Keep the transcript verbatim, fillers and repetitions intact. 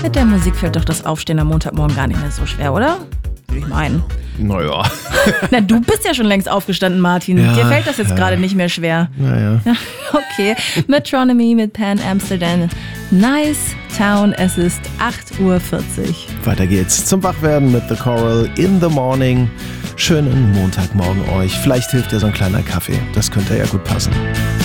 Mit der Musik fällt doch das Aufstehen am Montagmorgen gar nicht mehr so schwer, oder? Würde ich meinen. Naja. Na, du bist ja schon längst aufgestanden, Martin. Ja, Dir fällt das jetzt ja. gerade nicht mehr schwer. Naja. Okay, Metronomy mit Pan Amsterdam. Nice Town, es ist acht Uhr vierzig. Weiter geht's zum Wachwerden mit The Coral in the Morning. Schönen Montagmorgen euch. Vielleicht hilft dir so ein kleiner Kaffee. Das könnte ja gut passen.